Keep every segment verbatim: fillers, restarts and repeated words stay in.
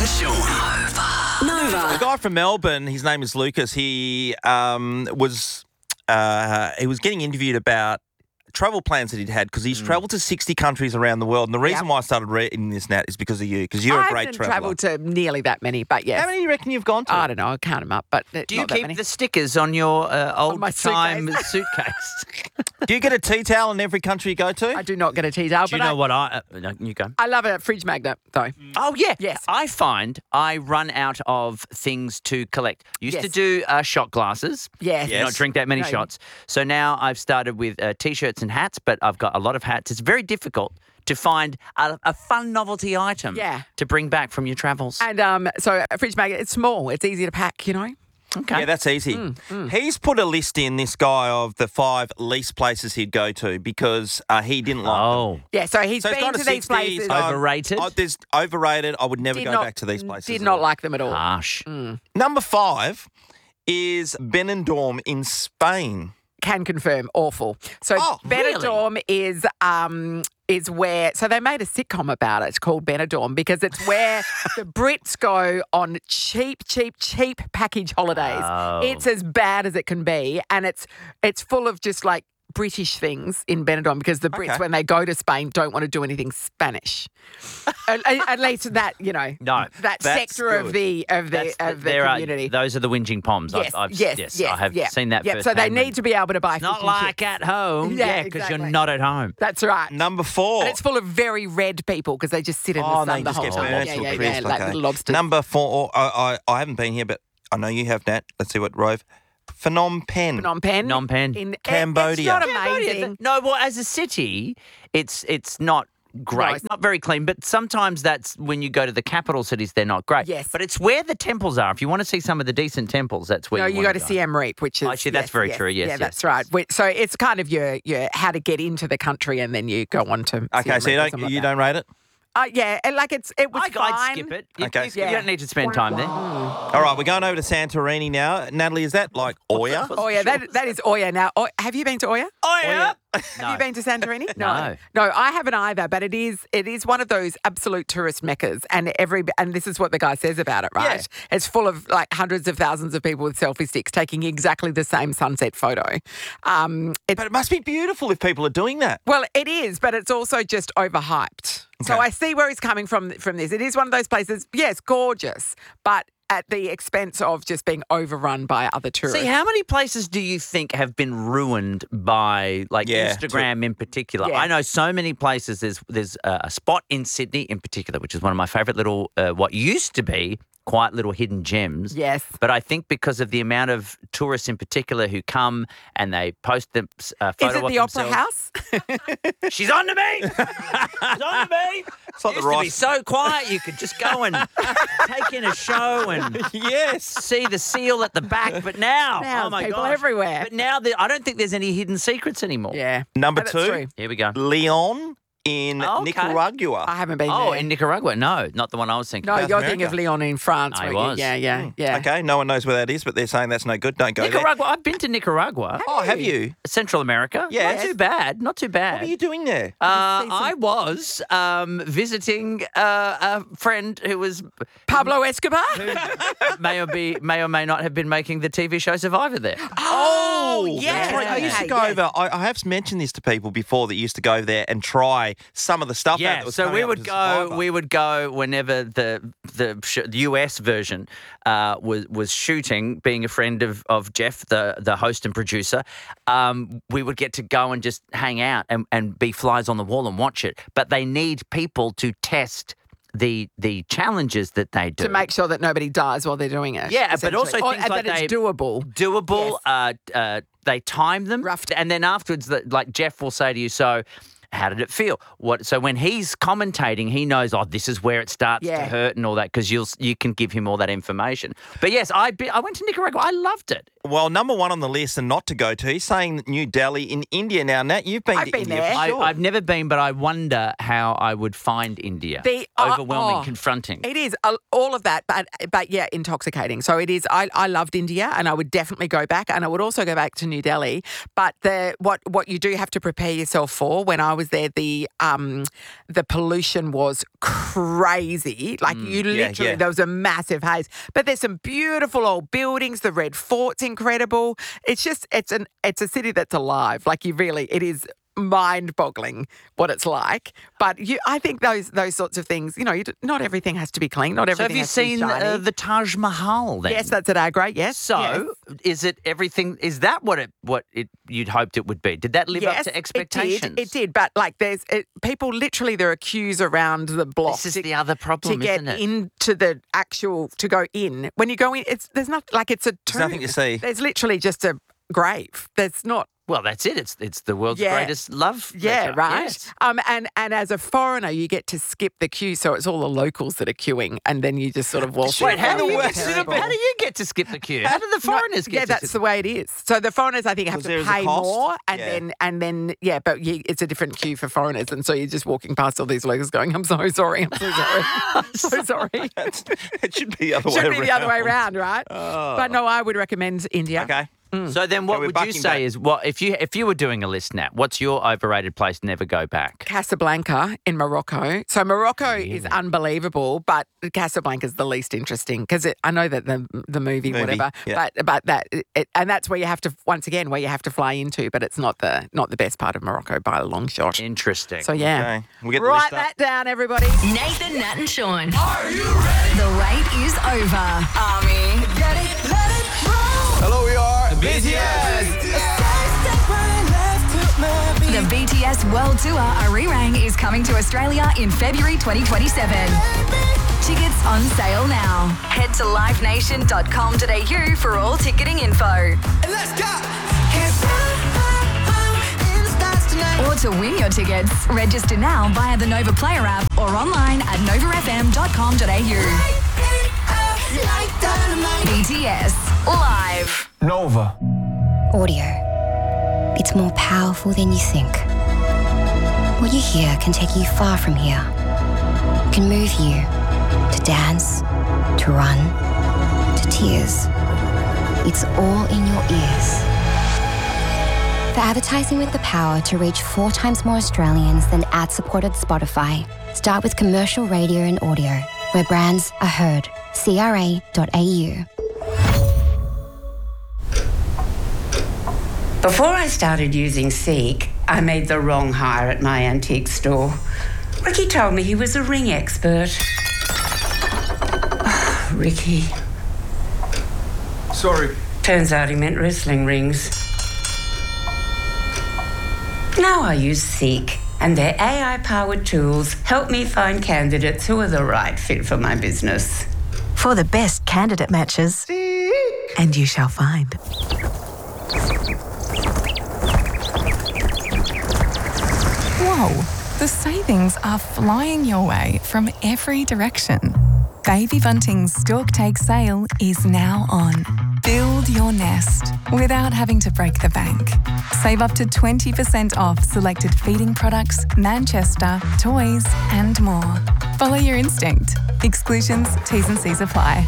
and Sean. Nova. A guy from Melbourne, his name is Lucas. He um, was uh, he was getting interviewed about travel plans that he'd had because he's Mm. travelled to sixty countries around the world. And the reason Yep. why I started reading this, Nat, is because of you, because you're I a great haven't traveller. travelled to nearly that many, but yes. How many do you reckon you've gone to? I don't know. I count them up, but Do you not that keep many. the stickers on your uh, old my time suitcase? suitcase? Do you get a tea towel in every country you go to? I do not get a tea towel, Do you but know I, what I? Uh, no, you go. I love a fridge magnet, though. Oh, yeah. Yes. I find I run out of things to collect. Used to Yes. do uh, shot glasses. Yes. Do not drink that many No. shots. So now I've started with uh, T-shirts and hats, but I've got a lot of hats. It's very difficult to find a, a fun novelty item Yeah. to bring back from your travels. And um, so a fridge magnet, it's small. It's easy to pack, you know. Okay. Yeah, that's easy. Mm, He's put a list in, this guy, of the five least places he'd go to because uh, he didn't like them. Oh. Yeah, so he's So he's been gone to to these sixty, places. he's gone- Overrated? Oh, there's overrated. I would never Did go not- back to these places. Did at not all. like them at all. Harsh. Number five is Benidorm in Spain. Can confirm, awful. So Oh, Benidorm is um is where so they made a sitcom about it. It's called Benidorm because it's where the Brits go on cheap, cheap, cheap package holidays. Oh. It's as bad as it can be, and it's it's full of just like British things in Benidorm because the Brits, Okay. when they go to Spain, don't want to do anything Spanish. at, at least that you know, No, that that's sector of good. the of the That's of the there community. Are, those are the whinging poms. Yes, I've, I've, yes, yes, yes, I have yeah. seen that Yep, so they firsthand. need to be able to buy Not fish and like chips. at home. Yeah, Yeah, because exactly. you're not at home. That's right. Number four. And it's full of very red people because they just sit in oh, the sun they the just whole get time. burnt Yeah, to a yeah, crisp. yeah, like okay. little lobsters. Number four. I, I, I haven't been here, but I know you have, Nat. Let's see what Rove. Phnom Penh. Phnom Penh. Phnom Penh. In Cambodia. It's not amazing. No, well, as a city, it's it's not great. No, It's not very clean, but sometimes that's when you go to the capital cities, they're not great. Yes. But it's where the temples are. If you want to see some of the decent temples, that's where No, you, you go want to Siem Reap, which is Actually, that's yes, very yes, true, yes, yeah, yes. that's right. Wait, So it's kind of your your how to get into the country, and then you go on to. Okay, Siem so you Reap or don't something you like that. don't rate it? Uh, yeah, and like it's it was I, fine. I'd skip it. You, Okay. you, Yeah. you don't need to spend time there. All right, we're going over to Santorini now. Natalie, is that like Oya? Oh yeah, that that is Oya now. Oh, have you been to Oya? Oh, yeah. Have you been to Santorini? No. no, I haven't either. But it is it is one of those absolute tourist meccas, and every and this is what the guy says about it, right? It's full of like hundreds of thousands of people with selfie sticks taking exactly the same sunset photo. Um, it, But it must be beautiful if people are doing that. well, it is, but it's also just overhyped. So Okay. I see where he's coming from from this. It is one of those places, yes, gorgeous, but at the expense of just being overrun by other tourists. See, how many places do you think have been ruined by like Yeah, Instagram in particular? Yeah. I know so many places. There's there's a a spot in Sydney in particular, which is one of my favourite little, uh, what used to be quiet little hidden gems. Yes. But I think because of the amount of tourists in particular who come and they post the uh, photo Is it of the Opera themselves. House? She's on to me. She's on to me. It's like the Used to be rice. so quiet you could just go and take in a show and Yes. see the seal at the back. But now, Now oh my people gosh. everywhere. But now the, I don't think there's any hidden secrets anymore. Yeah. Number Oh, that's two, true. Here we go. Leon in Okay. Nicaragua. I haven't been Oh, there. in Nicaragua? No, not the one I was thinking. no, about. you're South thinking of America. Leon in France. I weren't was. You? Yeah, yeah, yeah. Okay, no one knows where that is, but they're saying that's no good. Don't go there. Nicaragua. I've been to Nicaragua. Oh, have you? Central America. Yes. Not too bad. Not too bad. What are you doing there? Uh, see some- I was um, visiting uh, a friend who was Pablo Escobar? may or be may or may not have been making the T V show Survivor there. Oh, yes. that's right. I used to Okay, go yes. over. I, I have mentioned this to people before that used to go over there and try some of the stuff. out Yeah, that was so coming we up would with go. Survivor. We would go whenever the the sh- U S version uh, was was shooting. Being a friend of, of Jeff, the the host and producer, um, we would get to go and just hang out and, and be flies on the wall and watch it. But they need people to test the the challenges that they do to make sure that nobody dies while they're doing it. Yeah, but also essentially. Or- things and like that they- it's doable. doable. Yes. Uh, uh, they time them, Rough. and then afterwards, the- like Jeff will say to you, so. How did it feel? What? So when he's commentating, he knows, oh, this is where it starts Yeah. to hurt and all that, because you'll you can give him all that information. But yes, I be, I went to Nicaragua. I loved it. well, number one on the list and not to go to, he's saying New Delhi in India. Now, Nat, you've been I've to been India there. for I, sure. I've never been, but I wonder how I would find India. The- uh, Overwhelming, oh. confronting. It is uh, all of that, but but yeah, intoxicating. So it is. I, I loved India, and I would definitely go back, and I would also go back to New Delhi. But the what what you do have to prepare yourself for. When I was there, the um the pollution was crazy. Like you yeah, literally, yeah. there was a massive haze. But there's some beautiful old buildings. The Red Fort's incredible. It's just it's an it's a city that's alive. Like you really, it is mind-boggling what it's like. But you, I think those those sorts of things, you know, you, d- not everything has to be clean. Not So everything have you has to be seen shiny. uh, the Taj Mahal then? Yes, that's at Agra. Yes. So yes. is it everything? Is that what it what it you'd hoped it would be? Did that live Yes, up to expectations? It did. It did. But like, there's it, people literally there are queues around the block. This is to, the other problem, to get isn't it? into the actual to go in. When you go in, it's there's not like it's a tomb. nothing to see. There's literally just a grave. There's not. Well, that's it. It's it's the world's Yeah. greatest love. Yeah, letter. right. Yes. Um, and and as a foreigner, you get to skip the queue, so it's all the locals that are queuing, and then you just sort of walk. Wait, in. how do you That's get terrible. to, how do you get to skip the queue? How do the foreigners No, get yeah, to that's skip the way it is. So the foreigners, I think, have Because to there is a pay cost. more, and Yeah. then and then yeah, but you, it's a different queue for foreigners, and so you're just walking past all these locals, going, "I'm so sorry, I'm so sorry, I'm so sorry." That's- it should be the other way Should around. be the other way around, right? But no, I would recommend India. Okay. So then, what we're would you bucking say back. is what if you if you were doing a list, Nat? What's your overrated place? Never go back. Casablanca in Morocco. So Morocco is unbelievable, but Casablanca is the least interesting because I know that the the movie, Movie, whatever, yeah. but but that it, and that's where you have to once again where you have to fly into, but it's not the not the best part of Morocco by a long shot. Interesting. So yeah, Okay. We'll get the write list up. that down, everybody. Nathan, Nat, and Sean. Are you ready? The wait is over. Army, get it, let it roll. Hello, we are B T S. The B T S World Tour Arirang is coming to Australia in February twenty twenty-seven. Tickets on sale now. Head to live nation dot com dot a u for all ticketing info. Let's go. Or to win your tickets, register now via the Nova Player app or online at nova f m dot com dot a u. B T S Live. Nova. Audio. It's more powerful than you think. What you hear can take you far from here. It can move you to dance, to run, to tears. It's all in your ears. For advertising with the power to reach four times more Australians than ad-supported Spotify, start with commercial radio and audio, where brands are heard. C R A dot A U. Before I started using Seek, I made the wrong hire at my antique store. Ricky told me he was a ring expert. Ricky. Sorry. Turns out he meant wrestling rings. Now I use Seek, and their A I-powered tools help me find candidates who are the right fit for my business. For the best candidate matches, and you shall find. Whoa, the savings are flying your way from every direction. Baby Bunting's Stork Take sale is now on. Build your nest without having to break the bank. Save up to twenty percent off selected feeding products, Manchester, toys, and more. Follow your instinct. Exclusions, T's and C's apply.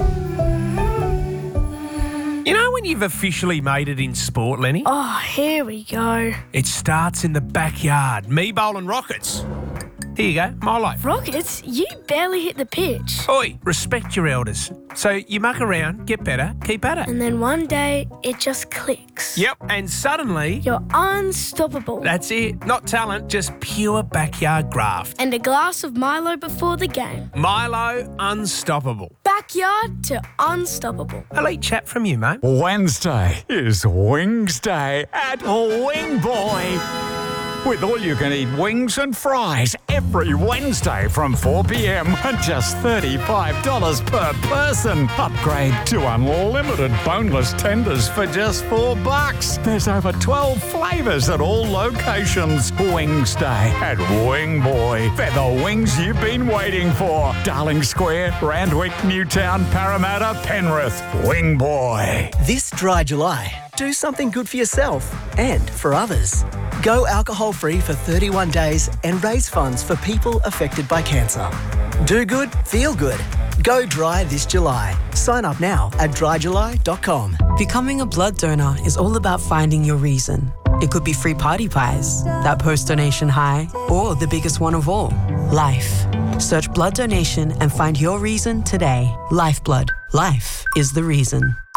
You know when you've officially made it in sport, Lenny? Oh, here we go. It starts in the backyard. Me bowling rockets. Here you go, Milo. Rockets, you barely hit the pitch. Oi, respect your elders. So you muck around, get better, keep at it. And then one day, it just clicks. Yep, and suddenly, You're unstoppable. that's it. Not talent, just pure backyard graft. And a glass of Milo before the game. Milo, unstoppable. Backyard to unstoppable. Elite chat from you, mate. Wednesday is Wings Day at Wing Boy. with all-you-can-eat wings and fries every Wednesday from four p.m. and just thirty-five dollars per person. Upgrade to unlimited boneless tenders for just four bucks. There's over twelve flavours at all locations. Wings Day at Wing Boy. They're the wings you've been waiting for. Darling Square, Randwick, Newtown, Parramatta, Penrith. Wing Boy. This dry July, do something good for yourself and for others. Go alcohol-free for thirty-one days and raise funds for people affected by cancer. Do good, feel good. Go dry this July. Sign up now at dry july dot com. Becoming a blood donor is all about finding your reason. It could be free party pies, that post-donation high, or the biggest one of all, life. Search blood donation and find your reason today. Lifeblood. Life is the reason.